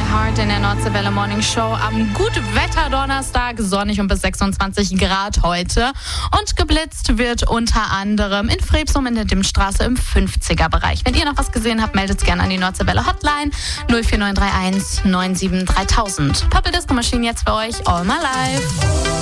Heart in der Nordseewelle Morning Show am Gutwetter-Donnerstag, sonnig und bis 26 Grad heute. Und geblitzt wird unter anderem in Freebsum in der Dimmstraße im 50er-Bereich. Wenn ihr noch was gesehen habt, meldet es gerne an die Nordseewelle Hotline 04931 97 3000. Purple Disco Machine jetzt für euch, All My Life.